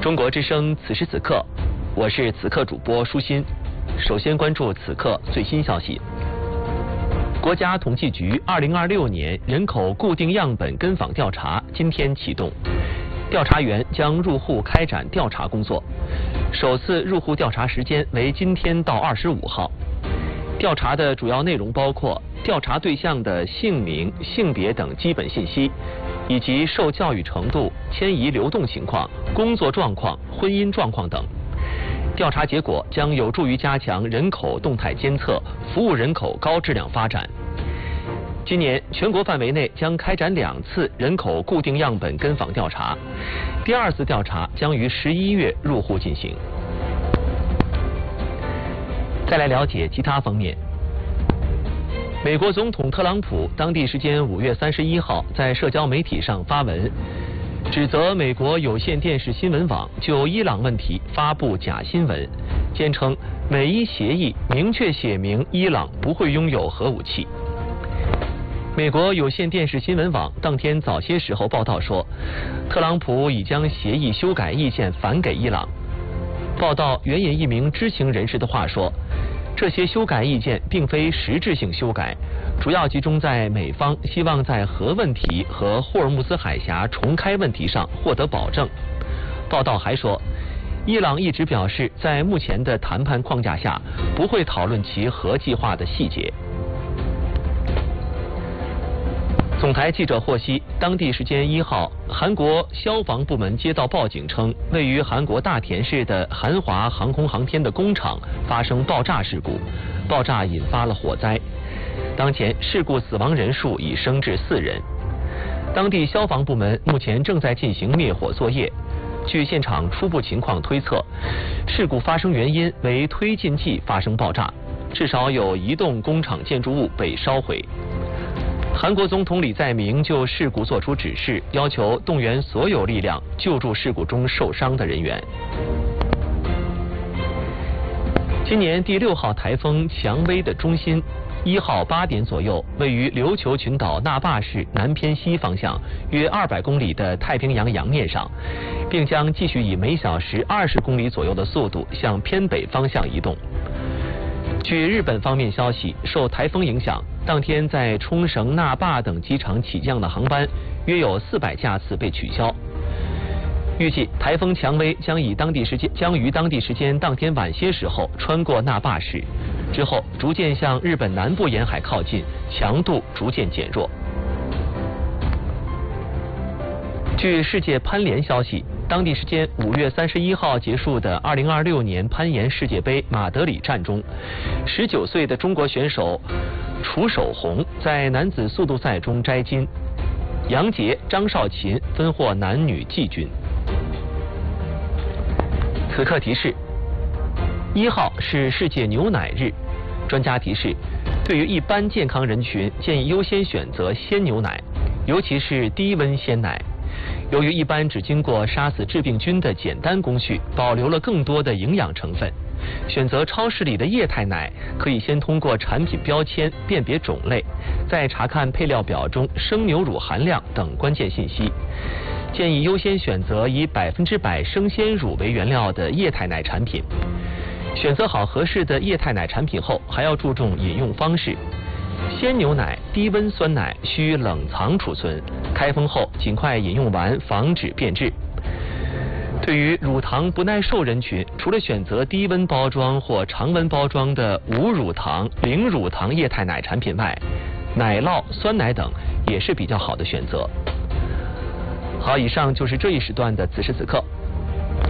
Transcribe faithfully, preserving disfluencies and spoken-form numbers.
中国之声此时此刻，我是此刻主播舒心。首先关注此刻最新消息。国家统计局二零二六年人口固定样本跟访调查今天启动，调查员将入户开展调查工作。首次入户调查时间为今天到二十五号。调查的主要内容包括调查对象的姓名、性别等基本信息，以及受教育程度、迁移流动情况、工作状况、婚姻状况等。调查结果将有助于加强人口动态监测，服务人口高质量发展。今年全国范围内将开展两次人口固定样本跟访调查，第二次调查将于十一月入户进行。再来了解其他方面。美国总统特朗普当地时间五月三十一号在社交媒体上发文，指责美国有线电视新闻网就伊朗问题发布假新闻，坚称美伊协议明确写明伊朗不会拥有核武器。美国有线电视新闻网当天早些时候报道说，特朗普已将协议修改意见返给伊朗。报道援引一名知情人士的话说，这些修改意见并非实质性修改，主要集中在美方希望在核问题和霍尔木兹海峡重开问题上获得保证。报道还说，伊朗一直表示在目前的谈判框架下不会讨论其核计划的细节。总台记者获悉，当地时间一号，韩国消防部门接到报警称，位于韩国大田市的韩华航空航天的工厂发生爆炸事故，爆炸引发了火灾。当前事故死亡人数已升至四人。当地消防部门目前正在进行灭火作业。据现场初步情况推测，事故发生原因为推进剂发生爆炸，至少有一栋工厂建筑物被烧毁。韩国总统李在明就事故作出指示，要求动员所有力量救助事故中受伤的人员。今年第六号台风蔷薇的中心，一号八点左右，位于琉球群岛那霸市南偏西方向约二百公里的太平洋洋面上，并将继续以每小时二十公里左右的速度向偏北方向移动。据日本方面消息，受台风影响，当天在冲绳、那霸等机场起降的航班约有四百架次被取消。预计台风蔷薇将以当地时间将于当地时间当天晚些时候穿过那霸市，之后逐渐向日本南部沿海靠近，强度逐渐减弱。据世界攀联消息，当地时间五月三十一号结束的二零二六年攀岩世界杯马德里站中，十九岁的中国选手楚守红在男子速度赛中摘金，杨洁、张少琴分获男女季军。此刻提示：一号是世界牛奶日，专家提示，对于一般健康人群，建议优先选择鲜牛奶，尤其是低温鲜奶。由于一般只经过杀死致病菌的简单工序，保留了更多的营养成分。选择超市里的液态奶，可以先通过产品标签辨别种类，再查看配料表中生牛乳含量等关键信息。建议优先选择以百分之百生鲜乳为原料的液态奶产品。选择好合适的液态奶产品后，还要注重饮用方式。鲜牛奶、低温酸奶需冷藏储存，开封后尽快饮用完，防止变质。对于乳糖不耐受人群，除了选择低温包装或常温包装的无乳糖、零乳糖液态奶产品外，奶酪、酸奶等也是比较好的选择。好，以上就是这一时段的此时此刻。